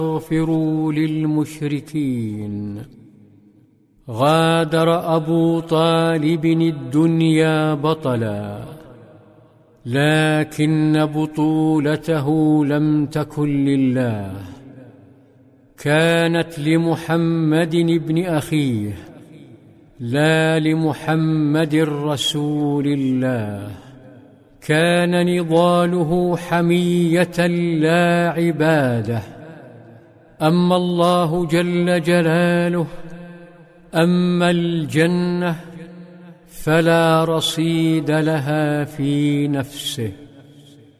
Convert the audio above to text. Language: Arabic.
واستغفروا للمشركين. غادر أبو طالب الدنيا بطلا، لكن بطولته لم تكن لله، كانت لمحمد بن أخيه، لا لمحمد رسول الله. كان نضاله حمية لا عبادة. أما الله جل جلاله، أما الجنة فلا رصيد لها في نفسه.